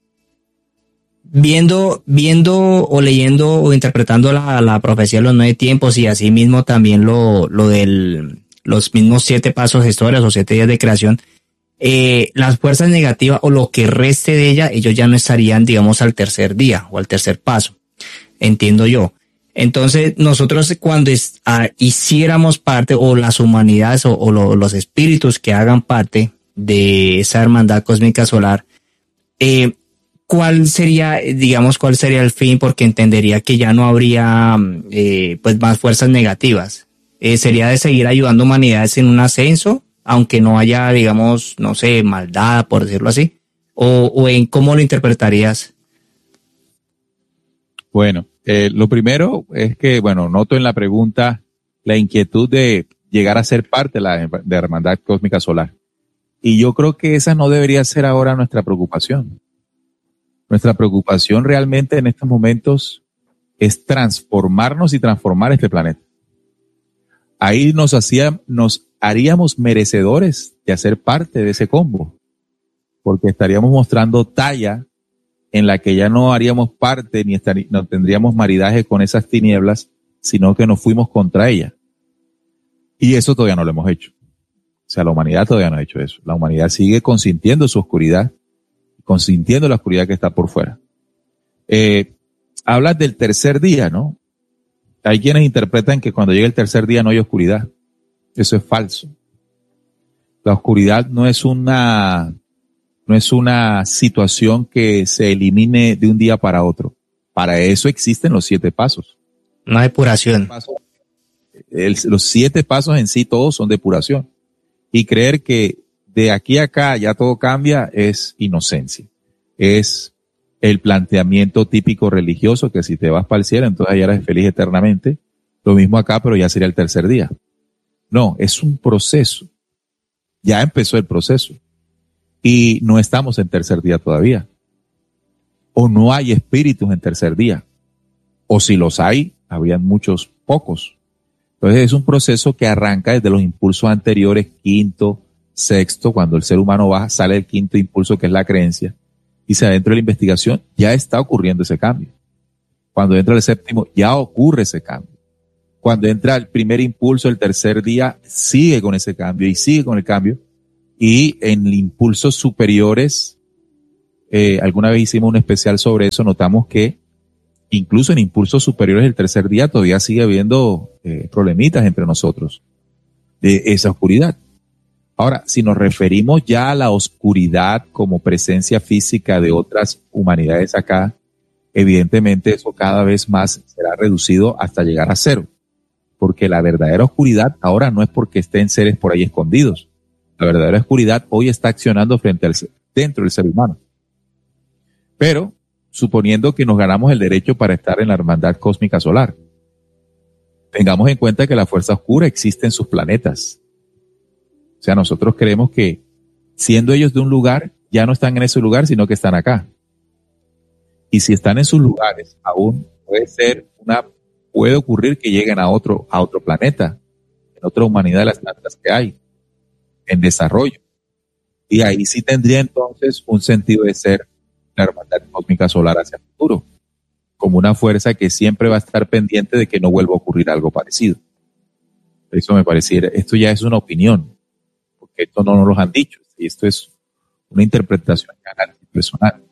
Viendo, viendo o leyendo o interpretando la, la profecía de los nueve tiempos y así mismo también lo, lo del, los mismos siete pasos gestores o siete días de creación, eh, las fuerzas negativas o lo que reste de ella, ellos ya no estarían, digamos, al tercer día o al tercer paso, entiendo yo. Entonces, nosotros cuando es, a, hiciéramos parte, o las humanidades o, o lo, los espíritus que hagan parte de esa Hermandad Cósmica Solar, eh, ¿cuál sería, digamos, cuál sería el fin? Porque entendería que ya no habría, eh, pues, más fuerzas negativas. Eh, ¿sería de seguir ayudando humanidades en un ascenso, aunque no haya, digamos, no sé, maldad, por decirlo así? ¿O, o en cómo lo interpretarías?
Bueno, eh, lo primero es que, bueno, noto en la pregunta la inquietud de llegar a ser parte de la, de la Hermandad Cósmica Solar. Y yo creo que esa no debería ser ahora nuestra preocupación. Nuestra preocupación realmente en estos momentos es transformarnos y transformar este planeta. Ahí nos hacía, nos haríamos merecedores de hacer parte de ese combo, porque estaríamos mostrando talla en la que ya no haríamos parte ni estarí, no tendríamos maridaje con esas tinieblas, sino que nos fuimos contra ella. Y eso todavía no lo hemos hecho. O sea, la humanidad todavía no ha hecho eso. La humanidad sigue consintiendo su oscuridad, consintiendo la oscuridad que está por fuera. Eh, hablas del tercer día, ¿no? Hay quienes interpretan que cuando llega el tercer día no hay oscuridad. Eso es falso. La oscuridad no es una, no es una situación que se elimine de un día para otro. Para eso existen los siete pasos.
Una depuración.
El, los siete pasos en sí todos son depuración. Y creer que de aquí a acá ya todo cambia es inocencia. Es el planteamiento típico religioso que si te vas para el cielo, entonces ya eres feliz eternamente. Lo mismo acá, pero ya sería el tercer día. No, es un proceso. Ya empezó el proceso. Y no estamos en tercer día todavía. O no hay espíritus en tercer día. O si los hay, habrían muchos pocos. Entonces es un proceso que arranca desde los impulsos anteriores, quinto, sexto, cuando el ser humano baja, sale el quinto impulso que es la creencia, y se adentra de la investigación, ya está ocurriendo ese cambio. Cuando entra el séptimo, ya ocurre ese cambio. Cuando entra el primer impulso, el tercer día, sigue con ese cambio y sigue con el cambio, y en impulsos superiores, eh, alguna vez hicimos un especial sobre eso, notamos que incluso en impulsos superiores del tercer día todavía sigue habiendo eh, problemitas entre nosotros de esa oscuridad. Ahora, si nos referimos ya a la oscuridad como presencia física de otras humanidades acá, evidentemente eso cada vez más será reducido hasta llegar a cero. Porque la verdadera oscuridad ahora no es porque estén seres por ahí escondidos. La verdadera oscuridad hoy está accionando frente al, dentro del ser humano. Pero, suponiendo que nos ganamos el derecho para estar en la hermandad cósmica solar, tengamos en cuenta que la fuerza oscura existe en sus planetas. O sea, nosotros creemos que siendo ellos de un lugar, ya no están en ese lugar, sino que están acá. Y si están en sus lugares, aún puede ser una, puede ocurrir que lleguen a otro, a otro planeta, en otra humanidad de las tantas que hay, en desarrollo. Y ahí sí tendría entonces un sentido de ser la hermandad cósmica solar hacia el futuro, como una fuerza que siempre va a estar pendiente de que no vuelva a ocurrir algo parecido. Eso me pareciera, esto ya es una opinión, porque esto no nos lo han dicho, y esto es una interpretación personal.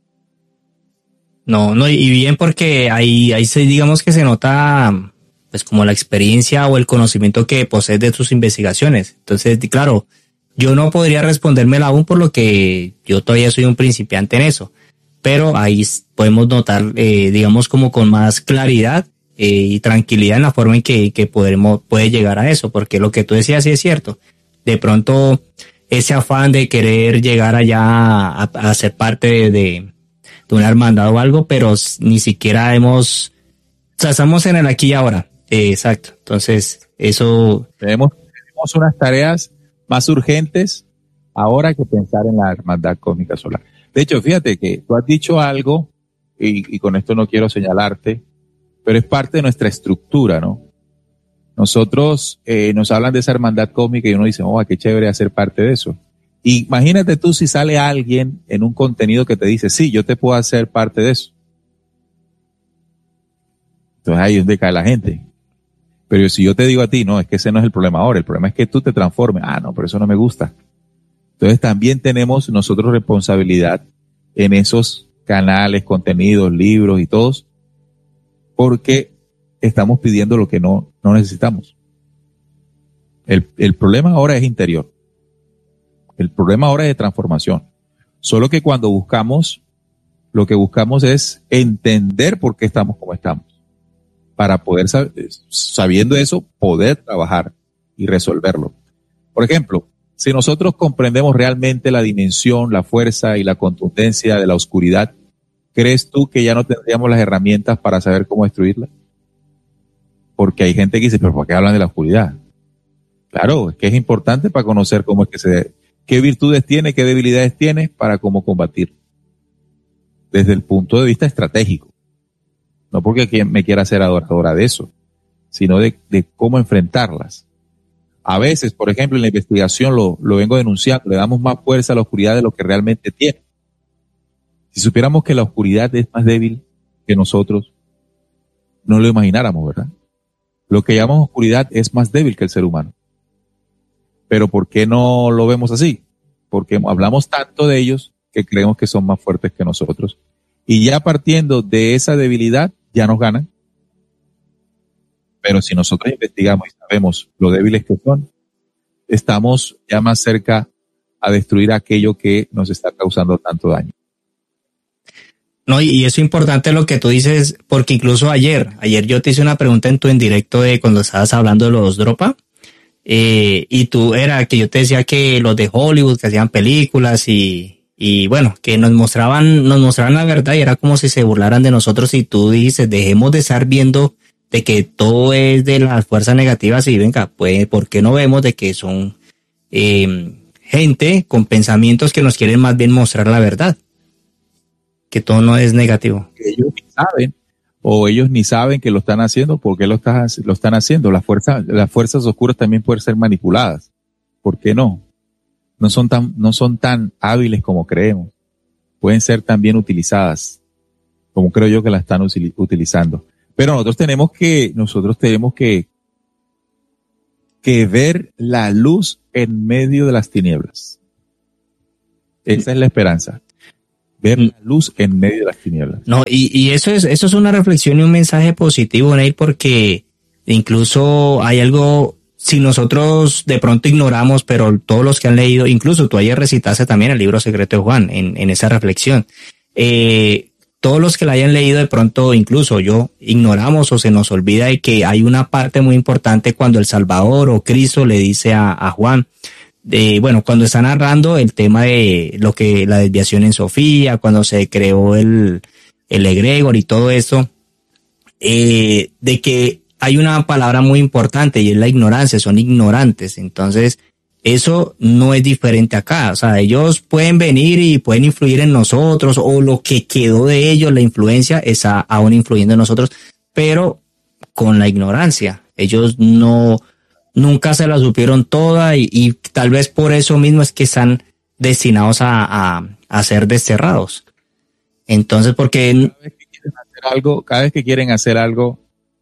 No, no, y bien porque ahí, ahí se, digamos que se nota, pues como la experiencia o el conocimiento que posees de tus investigaciones. Entonces, claro, yo no podría respondérmela aún por lo que yo todavía soy un principiante en eso, pero ahí podemos notar, eh, digamos, como con más claridad eh, y tranquilidad en la forma en que, que podremos, puede llegar a eso, porque lo que tú decías sí es cierto. De pronto, ese afán de querer llegar allá a, a ser parte de, de, de una hermandad o algo, pero ni siquiera hemos, o sea, estamos en el aquí y ahora. Eh, exacto. Entonces, eso.
Tenemos, tenemos unas tareas más urgentes ahora que pensar en la hermandad cósmica solar. De hecho, fíjate que tú has dicho algo, y, y con esto no quiero señalarte, pero es parte de nuestra estructura, ¿no? Nosotros eh, nos hablan de esa hermandad cósmica y uno dice, oh, qué chévere hacer parte de eso. Y imagínate tú si sale alguien en un contenido que te dice, sí, yo te puedo hacer parte de eso. Entonces ahí es donde cae la gente. Pero si yo te digo a ti, no, es que ese no es el problema ahora, el problema es que tú te transformes. Ah, no, pero eso no me gusta. Entonces también tenemos nosotros responsabilidad en esos canales, contenidos, libros y todos, porque estamos pidiendo lo que no, no necesitamos. El, el problema ahora es interior. El problema ahora es de transformación. Solo que cuando buscamos, lo que buscamos es entender por qué estamos como estamos. Para poder, sabiendo eso, poder trabajar y resolverlo. Por ejemplo, si nosotros comprendemos realmente la dimensión, la fuerza y la contundencia de la oscuridad, ¿crees tú que ya no tendríamos las herramientas para saber cómo destruirla? Porque hay gente que dice, pero ¿por qué hablan de la oscuridad? Claro, es que es importante para conocer cómo es que se, qué virtudes tiene, qué debilidades tiene para cómo combatir. Desde el punto de vista estratégico. No porque quien me quiera ser adoradora de eso, sino de, de cómo enfrentarlas. A veces, por ejemplo, en la investigación lo, lo vengo denunciando, le damos más fuerza a la oscuridad de lo que realmente tiene. Si supiéramos que la oscuridad es más débil que nosotros, no lo imagináramos, ¿verdad? Lo que llamamos oscuridad es más débil que el ser humano. Pero ¿por qué no lo vemos así? Porque hablamos tanto de ellos que creemos que son más fuertes que nosotros. Y ya partiendo de esa debilidad, ya nos ganan. Pero si nosotros investigamos y sabemos lo débiles que son, estamos ya más cerca a destruir aquello que nos está causando tanto daño.
No, y eso es importante lo que tú dices, porque incluso ayer, ayer yo te hice una pregunta en tu en directo de cuando estabas hablando de los Dropa, eh, y tú era que yo te decía que los de Hollywood que hacían películas y, y bueno, que nos mostraban, nos mostraban la verdad y era como si se burlaran de nosotros y tú dices, dejemos de estar viendo de que todo es de las fuerzas negativas y venga, pues, ¿por qué no vemos de que son eh, gente con pensamientos que nos quieren más bien mostrar la verdad? Que todo no es negativo.
Ellos ni saben, o ellos ni saben que lo están haciendo, ¿por qué lo, están, lo están haciendo? Las fuerzas, las fuerzas oscuras también pueden ser manipuladas. ¿Por qué no? No son tan, no son tan hábiles como creemos. Pueden ser también utilizadas, como creo yo que la están utilizando. Pero nosotros tenemos que, nosotros tenemos que, que ver la luz en medio de las tinieblas. Esa es la esperanza. Ver la luz en medio de las tinieblas.
No, y, y eso es, eso es una reflexión y un mensaje positivo, Neil, porque incluso hay algo, si nosotros de pronto ignoramos, pero todos los que han leído, incluso tú ayer recitaste también el libro secreto de Juan en, en esa reflexión. Eh, todos los que la hayan leído de pronto, incluso yo, ignoramos o se nos olvida de que hay una parte muy importante cuando el Salvador o Cristo le dice a, a Juan, de, bueno, cuando está narrando el tema de lo que, la desviación en Sofía, cuando se creó el, el egregor y todo eso, eh, de que hay una palabra muy importante y es la ignorancia, son ignorantes. Entonces, eso no es diferente acá. O sea, ellos pueden venir y pueden influir en nosotros, o lo que quedó de ellos, la influencia, está aún influyendo en nosotros, pero con la ignorancia. Ellos no, nunca se la supieron toda y, y tal vez por eso mismo es que están destinados a, a, a ser desterrados. Entonces, porque
cada vez que quieren hacer algo, cada vez que quieren hacer algo,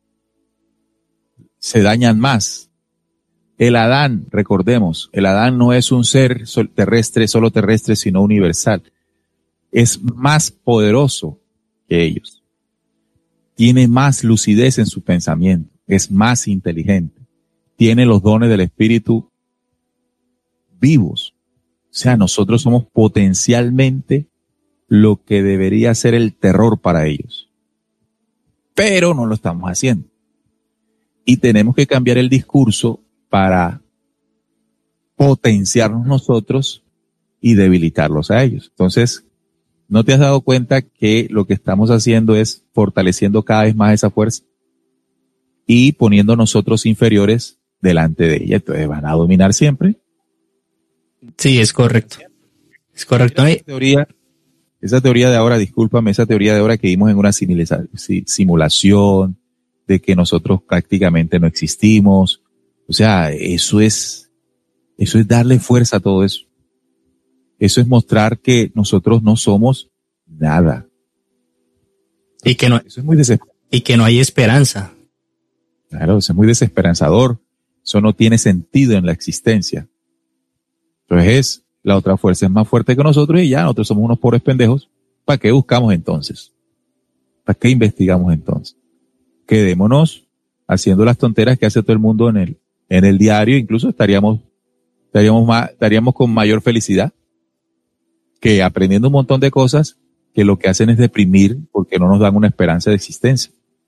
se dañan más. El Adán, recordemos, el Adán no es un ser terrestre, solo terrestre, sino universal. Es más poderoso que ellos. Tiene más lucidez en su pensamiento. Es más inteligente. Tiene los dones del Espíritu vivos. O sea, nosotros somos potencialmente lo que debería ser el terror para ellos. Pero no lo estamos haciendo. Y tenemos que cambiar el discurso para potenciarnos nosotros y debilitarlos a ellos. Entonces, ¿no te has dado cuenta que lo que estamos haciendo es fortaleciendo cada vez más esa fuerza y poniendo nosotros inferiores delante de ella? Entonces van a dominar siempre.
Sí, es correcto. Es correcto.
Esa teoría, esa teoría de ahora, discúlpame, esa teoría de ahora que vimos en una simulación de que nosotros prácticamente no existimos. O sea, eso es, eso es darle fuerza a todo eso. Eso es mostrar que nosotros no somos nada.
Y que no,
eso es muy desesperanzador.
Y que no hay esperanza.
Claro, eso es muy desesperanzador. Eso no tiene sentido en la existencia. Entonces, la otra fuerza es más fuerte que nosotros y ya nosotros somos unos pobres pendejos. ¿Para qué buscamos entonces? ¿Para qué investigamos entonces? Quedémonos haciendo las tonteras que hace todo el mundo en el, en el diario. Incluso estaríamos, estaríamos más, estaríamos con mayor felicidad que aprendiendo un montón de cosas que lo que hacen es deprimir porque no nos dan una esperanza de existencia.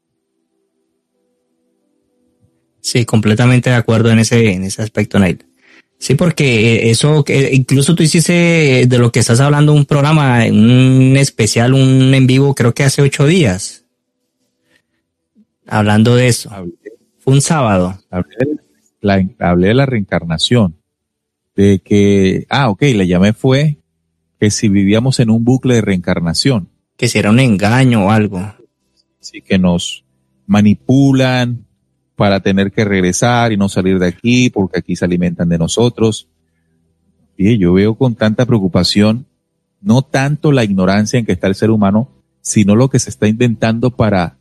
Sí, completamente de acuerdo en ese, en ese aspecto, Neil. Sí, porque eso, que incluso tú hiciste de lo que estás hablando un programa, un especial, un en vivo, creo que hace ocho días. Hablando de eso. Hablé, Fue un sábado.
Hablé de, la, hablé de la reencarnación. De que, ah, ok, le llamé fue que si vivíamos en un bucle de reencarnación.
Que si era un engaño o algo.
Sí, que nos manipulan para tener que regresar y no salir de aquí porque aquí se alimentan de nosotros. Y yo veo con tanta preocupación, no tanto la ignorancia en que está el ser humano, sino lo que se está inventando para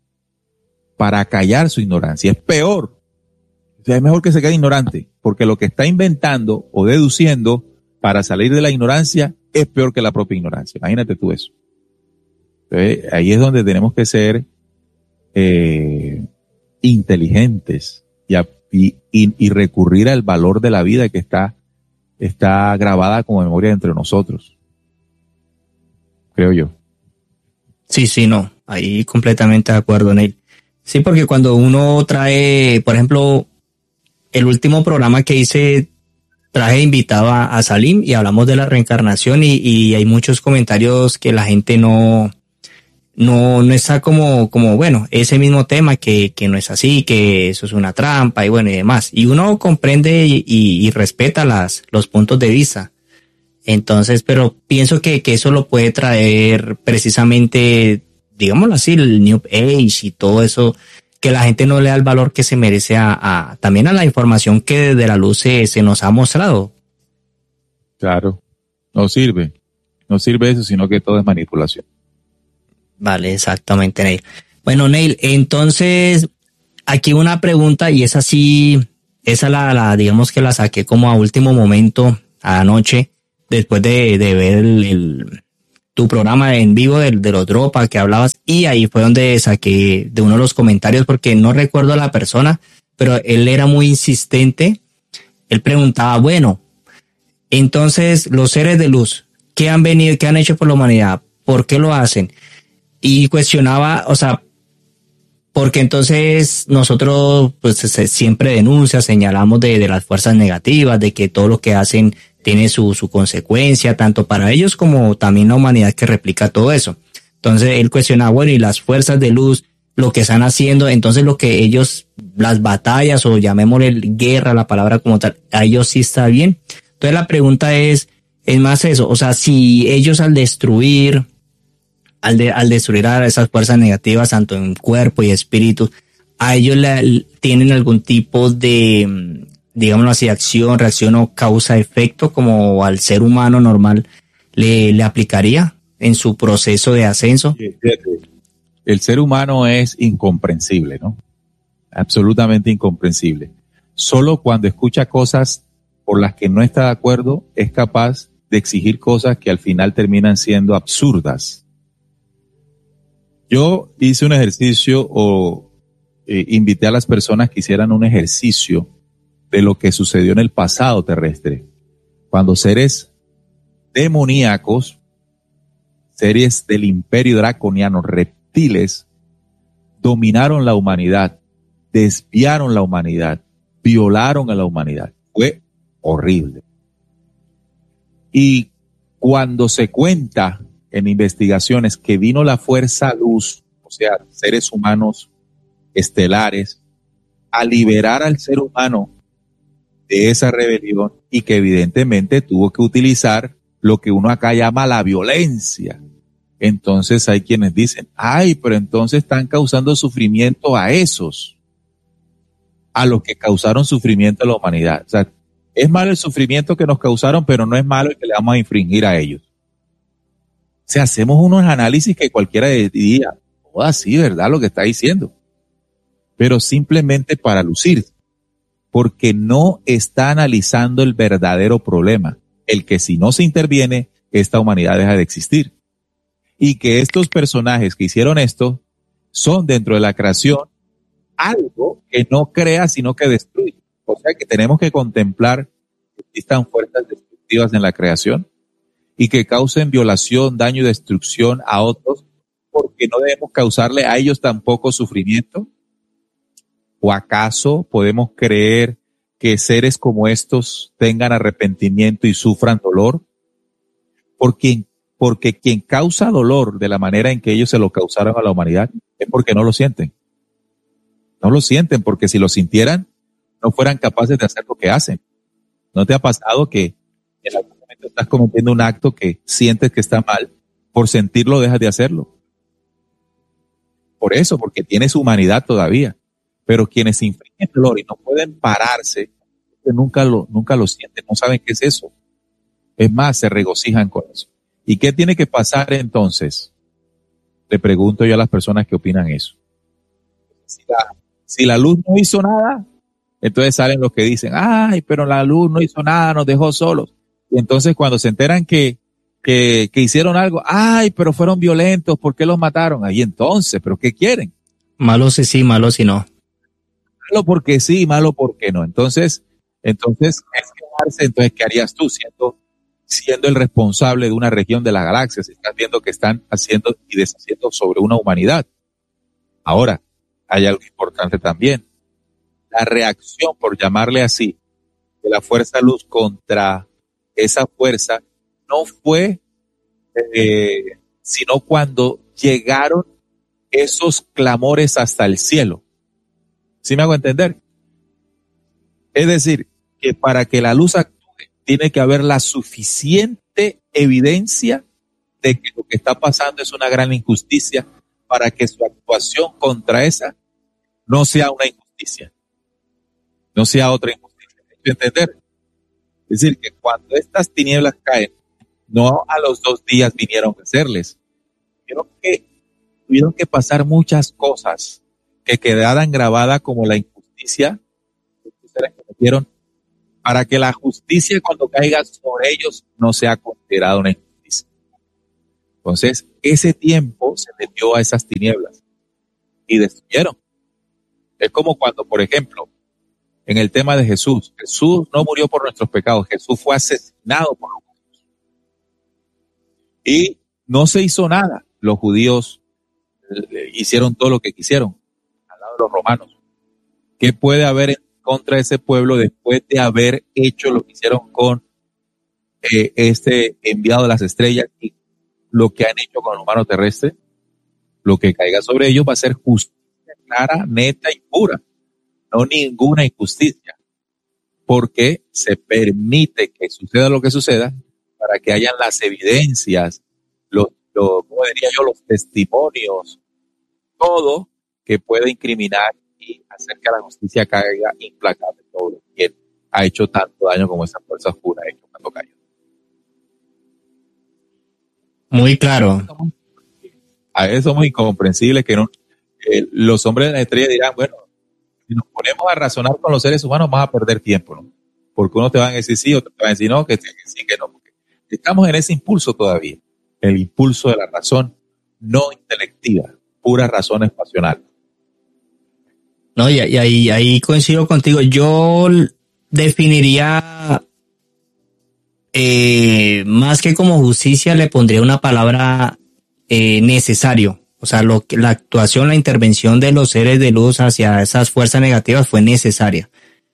para callar su ignorancia. Es peor. O sea, es mejor que se quede ignorante, porque lo que está inventando o deduciendo para salir de la ignorancia es peor que la propia ignorancia. Imagínate tú eso. Entonces, ahí es donde tenemos que ser eh, inteligentes y, y, y recurrir al valor de la vida que está, está grabada como memoria entre nosotros. Creo yo.
Sí, sí, no. Ahí completamente de acuerdo, Neil. Sí, porque cuando uno trae, por ejemplo, el último programa que hice, traje invitado a, a Salim y hablamos de la reencarnación y, y hay muchos comentarios que la gente no, no, no está como, como, bueno, ese mismo tema que, que no es así, que eso es una trampa y bueno y demás. Y uno comprende y, y, y respeta las, los puntos de vista. Entonces, pero pienso que, que eso lo puede traer precisamente, digámoslo así, el New Age y todo eso, que la gente no le da el valor que se merece a, a también a la información que desde la luz se, se nos ha mostrado.
Claro, no sirve, no sirve eso, sino que todo es manipulación.
Vale, exactamente, Neil. Bueno, Neil, entonces, aquí una pregunta y es así, esa la, la, digamos que la saqué como a último momento, anoche, después de, de ver el, el, tu programa en vivo de, de los Dropa que hablabas, y ahí fue donde saqué de uno de los comentarios, porque no recuerdo a la persona, pero él era muy insistente. Él preguntaba, bueno, entonces los seres de luz, ¿qué han venido, qué han hecho por la humanidad? ¿Por qué lo hacen? Y cuestionaba, o sea, porque entonces nosotros pues siempre denuncia, señalamos de, de las fuerzas negativas, de que todo lo que hacen tiene su, su consecuencia, tanto para ellos como también la humanidad que replica todo eso. Entonces él cuestiona, bueno, y las fuerzas de luz, lo que están haciendo, entonces lo que ellos, las batallas o llamémosle guerra, la palabra como tal, a ellos sí está bien. Entonces la pregunta es, es más eso, o sea, si ellos al destruir, al, de, al destruir a esas fuerzas negativas, tanto en cuerpo y espíritu, a ellos le, tienen algún tipo de, digámoslo así, acción, reacción o causa-efecto, como al ser humano normal le, le aplicaría en su proceso de ascenso.
El ser humano es incomprensible, ¿no? Absolutamente incomprensible. Solo cuando escucha cosas por las que no está de acuerdo es capaz de exigir cosas que al final terminan siendo absurdas. Yo hice un ejercicio o eh, invité a las personas que hicieran un ejercicio de lo que sucedió en el pasado terrestre, cuando seres demoníacos, seres del imperio draconiano, reptiles, dominaron la humanidad, desviaron la humanidad, violaron a la humanidad. Fue horrible. Y cuando se cuenta en investigaciones que vino la fuerza luz, o sea, seres humanos estelares, a liberar al ser humano de esa rebelión y que evidentemente tuvo que utilizar lo que uno acá llama la violencia. Entonces hay quienes dicen, ay, pero entonces están causando sufrimiento a esos, a los que causaron sufrimiento a la humanidad. O sea, es malo el sufrimiento que nos causaron, pero no es malo el que le vamos a infringir a ellos. O sea, hacemos unos análisis que cualquiera diría, oh, así, ¿verdad? Lo que está diciendo. Pero simplemente para lucirse, porque no está analizando el verdadero problema, el que si no se interviene, esta humanidad deja de existir. Y que estos personajes que hicieron esto son dentro de la creación algo que no crea, sino que destruye. O sea que tenemos que contemplar que existan fuerzas destructivas en la creación y que causen violación, daño y destrucción a otros, porque no debemos causarle a ellos tampoco sufrimiento. ¿O acaso podemos creer que seres como estos tengan arrepentimiento y sufran dolor? Porque, porque quien causa dolor de la manera en que ellos se lo causaron a la humanidad es porque no lo sienten. No lo sienten, porque si lo sintieran, no fueran capaces de hacer lo que hacen. ¿No te ha pasado que en algún momento estás cometiendo un acto que sientes que está mal? Por sentirlo dejas de hacerlo. Por eso, porque tienes humanidad todavía. Pero quienes infringen dolor y no pueden pararse, nunca lo, nunca lo sienten, no saben qué es eso. Es más, se regocijan con eso. ¿Y qué tiene que pasar entonces? Le pregunto yo a las personas que opinan eso. Si la, si la luz no hizo nada, entonces salen los que dicen, ay, pero la luz no hizo nada, nos dejó solos. Y entonces cuando se enteran que, que, que hicieron algo, ay, pero fueron violentos, ¿por qué los mataron? Ahí entonces, ¿pero qué quieren?
Malo si sí, malo si no.
Malo porque sí, malo porque no. Entonces, entonces, es quejarse, entonces, ¿qué harías tú siendo, siendo el responsable de una región de la galaxia? Si estás viendo que están haciendo y deshaciendo sobre una humanidad. Ahora, hay algo importante también. La reacción, por llamarle así, de la fuerza luz contra esa fuerza no fue eh, sino cuando llegaron esos clamores hasta el cielo. ¿Sí me hago entender? Es decir, que para que la luz actúe, tiene que haber la suficiente evidencia de que lo que está pasando es una gran injusticia para que su actuación contra esa no sea una injusticia, no sea otra injusticia. ¿Hay que entender? Es decir, que cuando estas tinieblas caen, no a los dos días vinieron a hacerles. Tuvieron que, tuvieron que pasar muchas cosas que quedaran grabadas como la injusticia de seres como cometieron, para que la justicia cuando caiga sobre ellos no sea considerada una injusticia. Entonces, ese tiempo se metió a esas tinieblas y destruyeron. Es como cuando, por ejemplo, en el tema de Jesús, Jesús no murió por nuestros pecados, Jesús fue asesinado por los judíos. Y no se hizo nada. Los judíos hicieron todo lo que quisieron al lado de los romanos. ¿Qué puede haber en contra de ese pueblo después de haber hecho lo que hicieron con eh, este enviado de las estrellas y lo que han hecho con el humano terrestre? Lo que caiga sobre ellos va a ser justicia clara, neta y pura, no ninguna injusticia, porque se permite que suceda lo que suceda para que hayan las evidencias, los, los ¿cómo diría yo? Los testimonios, todo que pueda incriminar y hacer que la justicia caiga implacable sobre quien ha hecho tanto daño como esa fuerza oscura ha hecho cuando cayó.
Muy claro.
A veces somos incomprensibles que no, eh, los hombres de la estrella dirán, bueno, si nos ponemos a razonar con los seres humanos vamos a perder tiempo, ¿no? Porque unos te van a decir sí, otros te van a decir no, que, que sí, que no. Porque estamos en ese impulso todavía, el impulso de la razón no intelectiva, puras razones pasionales.
No, y, y ahí, ahí coincido contigo. Yo definiría, eh, más que como justicia, le pondría una palabra eh, necesario. O sea, lo que, la actuación, la intervención de los seres de luz hacia esas fuerzas negativas fue necesaria.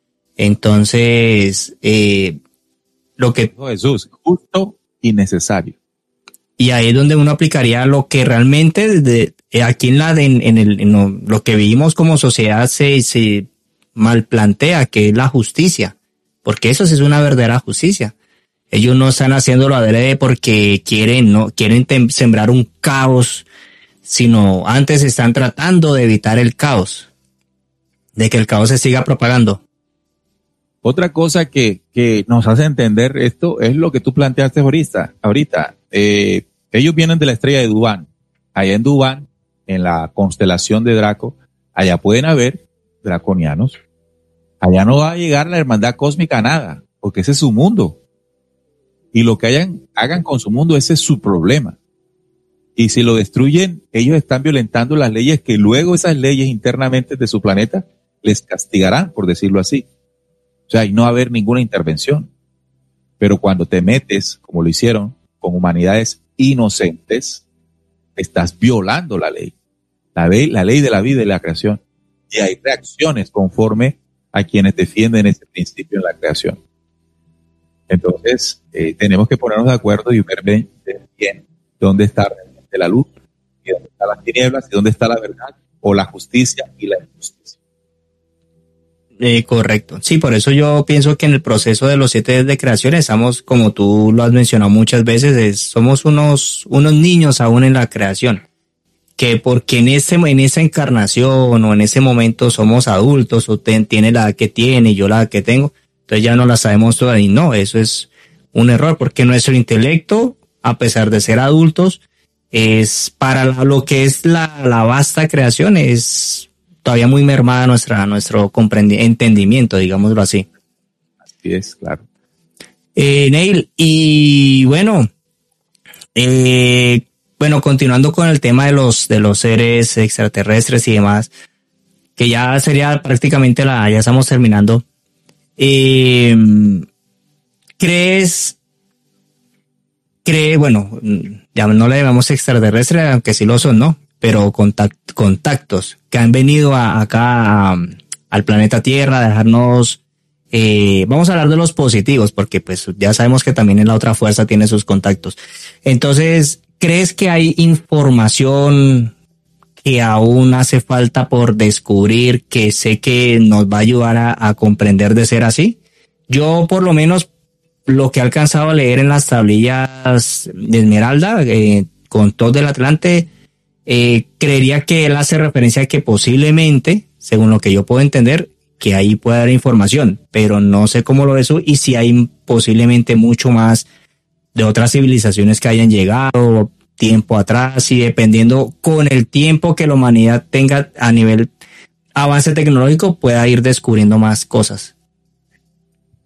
Entonces, eh, lo que...
Jesús, justo y necesario.
Y ahí es donde uno aplicaría lo que realmente desde, aquí en la de, en, en el en lo, lo que vivimos como sociedad se, se mal plantea, que es la justicia, porque eso sí es una verdadera justicia. Ellos no están haciéndolo adrede porque quieren, no quieren tem, sembrar un caos, sino antes están tratando de evitar el caos, de que el caos se siga propagando.
Otra cosa que, que nos hace entender esto es lo que tú planteaste ahorita. ahorita. Eh, ellos vienen de la estrella de Dubán. Allá en Dubán, en la constelación de Draco, allá pueden haber draconianos. Allá no va a llegar la hermandad cósmica a nada, porque ese es su mundo. Y lo que hayan, hagan con su mundo, ese es su problema. Y si lo destruyen, ellos están violentando las leyes que luego esas leyes internamente de su planeta les castigarán, por decirlo así. O sea, y no va a haber ninguna intervención. Pero cuando te metes, como lo hicieron, con humanidades inocentes, estás violando la ley. La ley, la ley de la vida y la creación. Y hay reacciones conforme a quienes defienden ese principio en la creación. Entonces, eh, tenemos que ponernos de acuerdo y ver bien, bien dónde está realmente la luz, y dónde están las tinieblas, y dónde está la verdad, o la justicia y la injusticia.
Eh, correcto. Sí, por eso yo pienso que en el proceso de los siete días de creación estamos, como tú lo has mencionado muchas veces, es, somos unos, unos niños aún en la creación. Que porque en ese, en esa encarnación o en ese momento somos adultos, usted tiene la edad que tiene y yo la edad que tengo, entonces ya no la sabemos todas. Y no, eso es un error, porque nuestro intelecto, a pesar de ser adultos, es para lo que es la, la vasta creación, es todavía muy mermada nuestra, nuestro entendimiento, digámoslo así.
Así es, claro.
Eh, Neil, y bueno, eh, bueno, continuando con el tema de los, de los seres extraterrestres y demás, que ya sería prácticamente la, ya estamos terminando. Eh, ¿Crees, cree, bueno, ya no le llamamos extraterrestre, aunque sí lo son, ¿no? Pero contact, contactos que han venido a, acá a, al planeta Tierra a dejarnos, eh, vamos a hablar de los positivos, porque pues ya sabemos que también en la otra fuerza tiene sus contactos. Entonces, ¿crees que hay información que aún hace falta por descubrir, que sé que nos va a ayudar a, a comprender de ser así? Yo, por lo menos, lo que he alcanzado a leer en las tablillas de Esmeralda, eh, con Todd del Atlante, eh, creería que él hace referencia a que posiblemente, según lo que yo puedo entender, que ahí puede haber información, pero no sé cómo lo ves tú y si hay posiblemente mucho más de otras civilizaciones que hayan llegado tiempo atrás, y dependiendo con el tiempo que la humanidad tenga a nivel avance tecnológico, pueda ir descubriendo más cosas.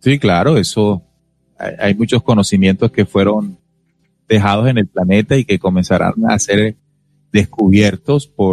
Sí, claro, eso, hay, hay muchos conocimientos que fueron dejados en el planeta y que comenzarán a ser descubiertos por